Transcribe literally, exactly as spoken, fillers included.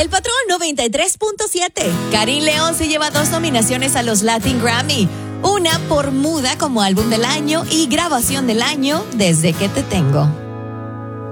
El Patrón noventa y tres punto siete. Karin León se lleva dos nominaciones a los Latin Grammy. Una por Muda como álbum del año y grabación del año, Desde que te tengo.